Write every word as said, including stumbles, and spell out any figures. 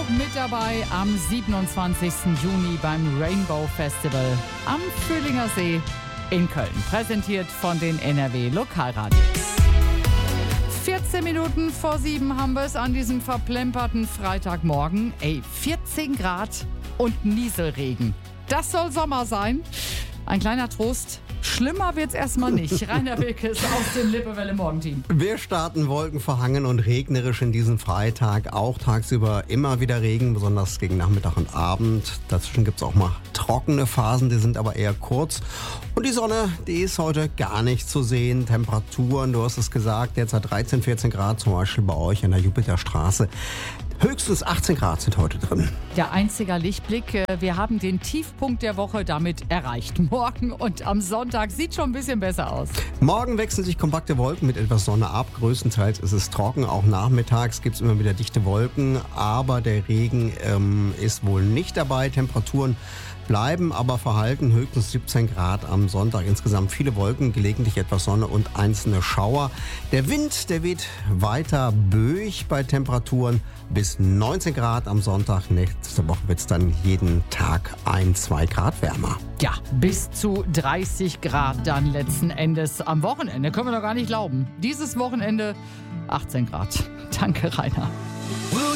mit dabei am siebenundzwanzigsten Juni beim Rainbow Festival am Fühlinger See in Köln. Präsentiert von den N R W Lokalradios. vierzehn Minuten vor sieben haben wir es an diesem verplemperten Freitagmorgen. Ey, vierzehn Grad und Nieselregen. Das soll Sommer sein. Ein kleiner Trost. Schlimmer wird's erstmal nicht. Rainer Wilkes aus dem Lippewelle Morgenteam. Wir starten wolkenverhangen und regnerisch in diesen Freitag. Auch tagsüber immer wieder Regen, besonders gegen Nachmittag und Abend. Dazwischen gibt's auch mal trockene Phasen, die sind aber eher kurz. Und die Sonne, die ist heute gar nicht zu sehen. Temperaturen, du hast es gesagt, derzeit dreizehn, vierzehn Grad, zum Beispiel bei euch an der Jupiterstraße. Höchstens achtzehn Grad sind heute drin. Der einzige Lichtblick, wir haben den Tiefpunkt der Woche damit erreicht. Morgen und am Sonntag sieht schon ein bisschen besser aus. Morgen wechseln sich kompakte Wolken mit etwas Sonne ab. Größtenteils ist es trocken. Auch nachmittags gibt es immer wieder dichte Wolken. Aber der Regen ähm, ist wohl nicht dabei. Temperaturen bleiben aber verhalten, höchstens siebzehn Grad am Sonntag. Insgesamt viele Wolken, gelegentlich etwas Sonne und einzelne Schauer. Der Wind, der weht weiter böig bei Temperaturen bis neunzehn Grad am Sonntag. Nächste Woche wird es dann jeden Tag ein, zwei Grad wärmer. Ja, bis zu dreißig Grad dann letzten Endes am Wochenende. Können wir doch gar nicht glauben. Dieses Wochenende achtzehn Grad. Danke, Rainer.